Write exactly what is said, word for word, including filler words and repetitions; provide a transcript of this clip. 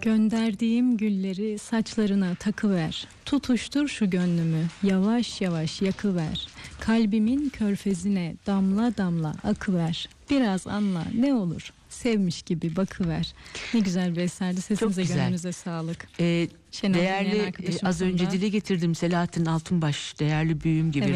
Gönderdiğim gülleri saçlarına takıver. Tutuştur şu gönlümü, yavaş yavaş yakıver. Kalbimin körfezine damla damla akıver. Biraz anla ne olur, sevmiş gibi bakıver. Ne güzel bir eserdi. Sesinize, güzel. gönlünüze sağlık. Ee, Şenol dinleyen değerli, e, arkadaşımızın az önce da- dile getirdim Selahattin Altınbaş, değerli büyüğüm gibi. Evet.